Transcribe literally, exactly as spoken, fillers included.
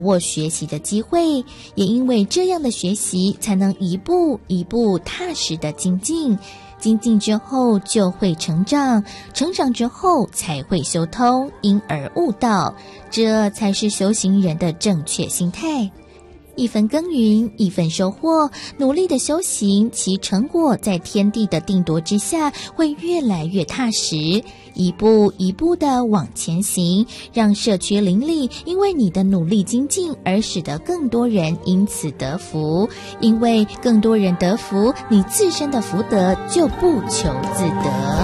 握学习的机会，也因为这样的学习，才能一步一步踏实的精进。精进之后就会成长，成长之后才会修通，因而悟道，这才是修行人的正确心态。一分耕耘一分收获，努力的修行，其成果在天地的定夺之下会越来越踏实，一步一步的往前行，让社区邻里因为你的努力精进而使得更多人因此得福，因为更多人得福，你自身的福德就不求自得。